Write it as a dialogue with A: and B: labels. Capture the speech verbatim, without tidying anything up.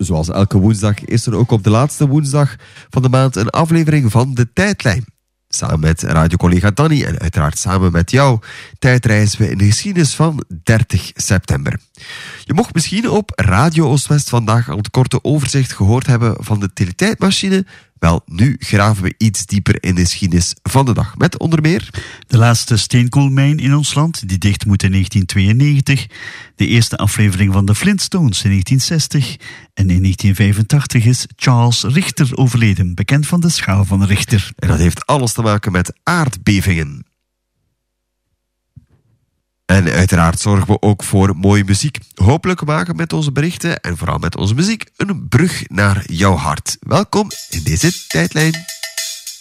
A: zoals elke woensdag is er ook op de laatste woensdag van de maand een aflevering van De Tijdlijn. Samen met radiocollega Danny en uiteraard samen met jou tijdreizen we in de geschiedenis van dertig september. Je mocht misschien op Radio Oost-West vandaag al het korte overzicht gehoord hebben van de teletijdmachine. Wel, nu graven we iets dieper in de geschiedenis van de dag. Met onder meer
B: de laatste steenkoolmijn in ons land, die dicht moet in negentien tweeënnegentig. De eerste aflevering van de Flintstones in negentien zestig. En in negentien vijfentachtig is Charles Richter overleden, bekend van de schaal van Richter.
A: En dat heeft alles te maken met aardbevingen. En uiteraard zorgen we ook voor mooie muziek. Hopelijk maken we met onze berichten en vooral met onze muziek een brug naar jouw hart. Welkom in deze tijdlijn.